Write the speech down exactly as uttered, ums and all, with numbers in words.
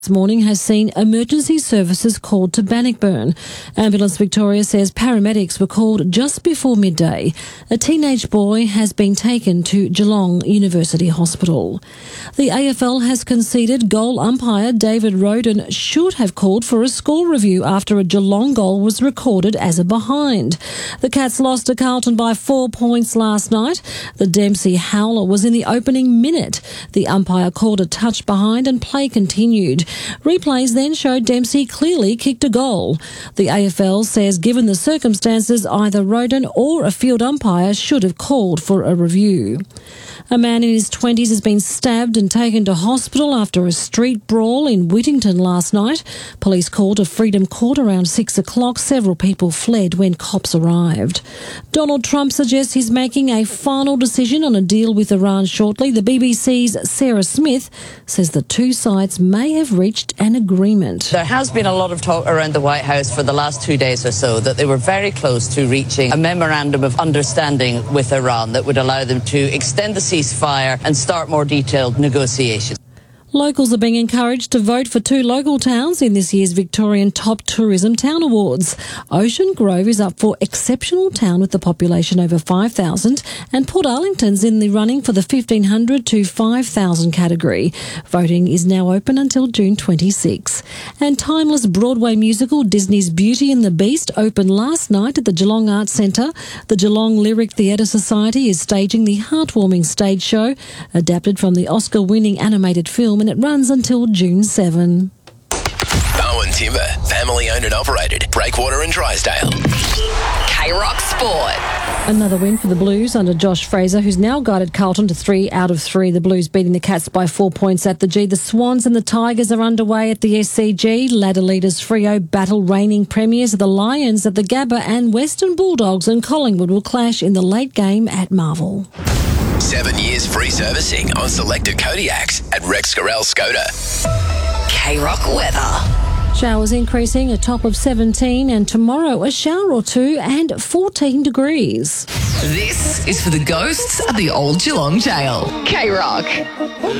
This morning has seen emergency services called to Bannockburn. Ambulance Victoria says paramedics were called just before midday. A teenage boy has been taken to Geelong University Hospital. The A F L has conceded goal umpire David Roden should have called for a score review after a Geelong goal was recorded as a behind. The Cats lost to Carlton by four points last night. The Dempsey howler was in the opening minute. The umpire called a touch behind and play continued. Replays then showed Dempsey clearly kicked a goal. The A F L says given the circumstances, either Roden or a field umpire should have called for a review. A man in his twenties has been stabbed and taken to hospital after a street brawl in Whittington last night. Police called to Freedom Court around six o'clock. Several people fled when cops arrived. Donald Trump suggests he's making a final decision on a deal with Iran shortly. The B B C's Sarah Smith says the two sides may have reached an agreement. There has been a lot of talk around the White House for the last two days or so that they were very close to reaching a memorandum of understanding with Iran that would allow them to extend the ceasefire and start more detailed negotiations. Locals are being encouraged to vote for two local towns in this year's Victorian Top Tourism Town Awards. Ocean Grove is up for Exceptional Town with the population over five thousand, and Port Arlington's in the running for the fifteen hundred to five thousand category. Voting is now open until June twenty-sixth. And timeless Broadway musical Disney's Beauty and the Beast opened last night at the Geelong Arts Centre. The Geelong Lyric Theatre Society is staging the heartwarming stage show, adapted from the Oscar-winning animated film, and it runs until June seventh. Bowen Timber, family owned and operated. Breakwater and Drysdale. K-Rock Sport. Another win for the Blues under Josh Fraser, who's now guided Carlton to three out of three. The Blues beating the Cats by four points at the G. The Swans and the Tigers are underway at the S C G. Ladder leaders Freo battle reigning premiers. The Lions at the Gabba, and Western Bulldogs and Collingwood will clash in the late game at Marvel. Seven years free servicing on selected Kodiaks at Rex Scarell Skoda. K-Rock weather. Showers increasing, a top of seventeen, and tomorrow a shower or two and fourteen degrees. This is for the ghosts at the old Geelong jail. K-Rock.